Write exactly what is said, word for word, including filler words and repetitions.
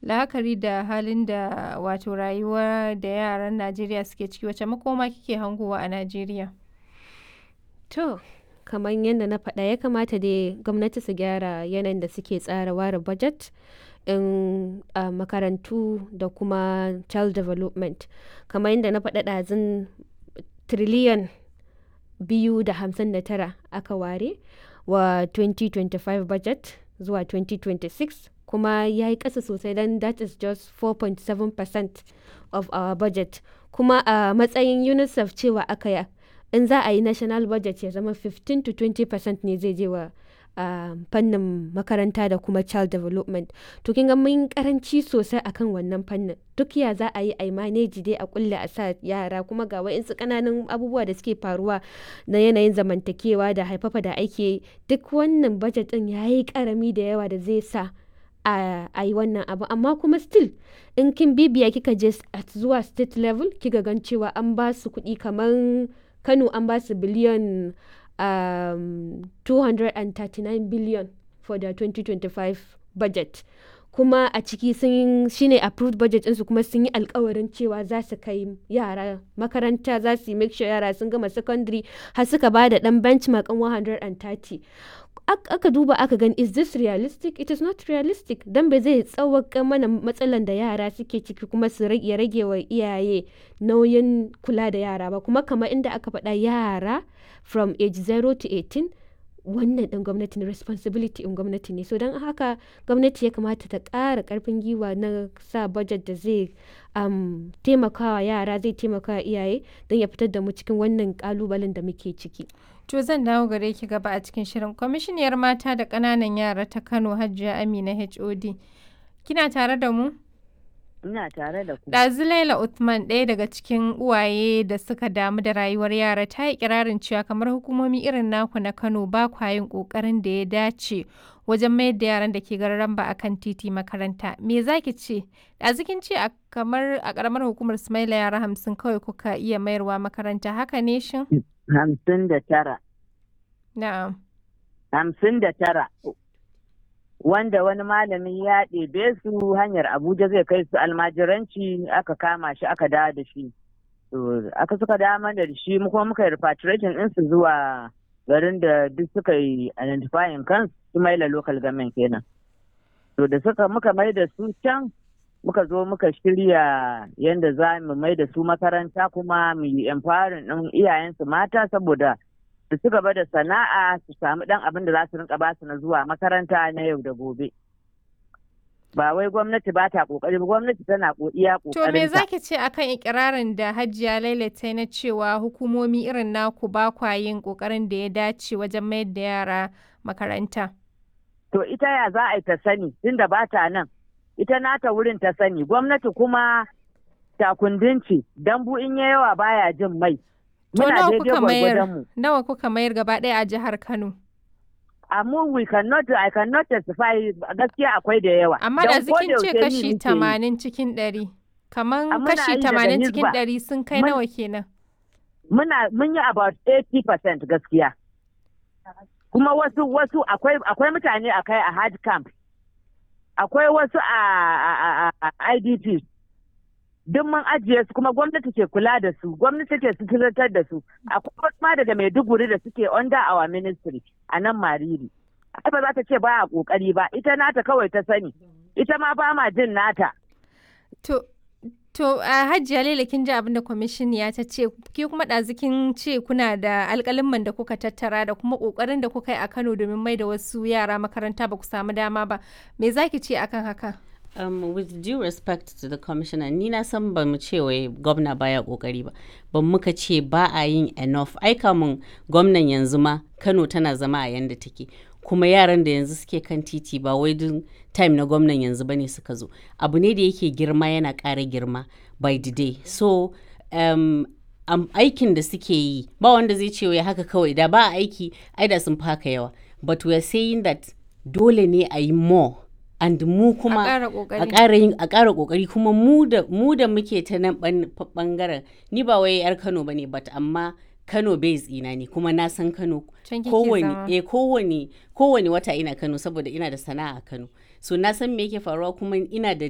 La'akari da halin da wato rayuwa da yaran Najeriya suke ciki, wace makoma kike hangowa a Najeriya? To, kamar yadda na faɗa ya kamata dai gwamnati su gyara yanayin da suke tsara ware budget in uh, makarantu da kuma child development. Kamar yadda na faɗa ɗazun triliyan biyu da hamsin da tara aka ware wa twenty twenty-five budget zuwa twenty twenty-six, kuma ya yi ƙasa sosai don that is just four point seven percent of our budget. Kuma a uh, matsayin UNICEF cewa aka yi in za a yi national budget ya zama fifteen to twenty percent ne zai je wa uh, fannin makaranta da kuma child development. To kin ga mun karanci sosai akan wannan fannin. Duk ya za a yi a manage dai a kulle a sa yara, kuma ga wa'insu ƙananan abubuwa da suke faruwa na yanayin zamantakewa da haifafa da ake, duk wannan budget ɗin ya yi ƙarami da yawa da zai sa a yi wannan abu. Amma kuma still in kin bibiya kika je zuwa state level kika gan cewa an ba su kuɗi kamar Kano an ba su biliyan um, two hundred thirty-nine billion for the twenty twenty-five budget. Kuma a ciki sun shine approved budget ɗinsu, kuma sun yi alkawarin cewa za su kai yara makaranta, za su yi make sure yara sun gama secondary, har suka ba da ɗan benchmark ɗin one hundred thirty. Aka duba aka gani is this realistic? It is not realistic. Dan bai zai tsawaka mana matsalan da yara suke ciki kuma su ya rage wa iyaye nauyin kula da yara ba. Kuma kamar inda aka faɗa yara from age zero to eighteen, wannan ɗin gwamnati ne, responsibility in gwamnati ne. So don haka gwamnati ya kamata ta ƙara ƙarfin giwa na sa budget da zai um, taimakawa yara, zai taimakawa iyaye don ya fitar da mu cikin wannan ƙalubalen da muke ciki. To zan dawo gare ki gaba a cikin shirin. Kwamishiniyar mata da ƙananan yara ta Kano Hajiya Amina H O D. Kina tare da mu? Ina tare da ku. Ɗazu Laila Uthman, ɗaya daga cikin uwaye da suka damu da rayuwar yara, ta yi kirarin cewa kamar hukumomi irin naku na Kano ba kwa yin ƙoƙarin da ya dace wajen mayar da yaran da ke gararamba a kan titi makaranta. Me za ki ce? Ɗazu kin ce kamar a ƙaramar hukumar Sumaila yara hamsin kawai kuka iya mayarwa makaranta, haka ne shin? Hamsin da tara. Na'am. Hamsin da tara. Wanda wani malami ya ɗebe su hanyar Abuja zai kai su almajiranci, aka kama shi aka dawo da shi. Aka suka dawo mana da shi, kuma muka yi repatriation ɗinsu zuwa garin da duk suka yi identifying kansu, Sumaila local government kenan. To da suka muka mai da su can, muka zo muka shirya yadda za mu mai da su makaranta, kuma mu yi empowering ɗin iyayensu mata saboda su ci gaba da sana'a, su samu ɗan abin da za su rinka basu na zuwa makaranta na yau da gobe. Ba wai gwamnati ba ta kokari ba, gwamnati tana iya kokarin. To me zaki ce akan ikirarin da Hajiya Laila ta na cewa hukumomi irin naku ba kwa yin kokarin da ya dace wajen mayar da yara makaranta? To ita ya za a yi ta sani tunda ba ta nan? Ita nata wurin ta sani, gwamnati kuma takundinci, dambu in ya yawa baya jin mai. To nawa kuka mayar? Nawa kuka mayar gaba ɗaya a jihar Kano? Amma we cannot, I cannot testify, gaskiya akwai da yawa. Amma da zikin ce kashi tamanin cikin ɗari. Kaman kashi tamanin cikin ɗari sun kai nawa kenan? Muna mun yi about eighty percent gaskiya. Kuma wasu wasu akwai akwai mutane akai a hard camp. Akwai wasu a I D P. Duk mun ajiye su, kuma gwamnati ke kula da su, gwamnati ke suturantar da su. Akwai wasu ma daga Maiduguri da suke under our ministry a nan Mariri. Ai ba za ta ce ba a kokari ba, ita nata kawai ta sani, ita ma ba ma jin nata. To, to a Hajiya Laila, kin ji abin da kwamishiniya ta ce, ke kuma ɗazu kin ce kuna da alƙalimman da kuka tattara da kuma ƙoƙarin da kuka yi a Kano domin mai da wasu yara makaranta ba ku samu dama ba. Me za ki ce akan haka? Um, with due respect to the commissioner, ni na san ba mu ce wai gwamna baya kokari ba, ba muka ce ba a yin enough. Ai kamun gwamnan yanzu ma Kano tana zama a yanda take, kuma yaran da yanzu suke kan titi ba wai duk time na gwamnan yanzu bane suka zo. Abu ne da yake girma, yana ƙara girma by the day. So um, um, aikin da suke yi ba wanda zai ce wai haka kawai, da ba aiki ai da sun fi haka yawa. But we are saying that dole ne a yi more. And mu kuma a ƙara ƙoƙari, kuma mu da mu da muke ta nan ɓangaren, ni ba wai yar Kano bane, but amma Kano base ina ne, kuma na san Kano kowane eh kowane kowane wata ina Kano saboda ina da sana'a a Kano, so na san me yake faruwa, kuma ina da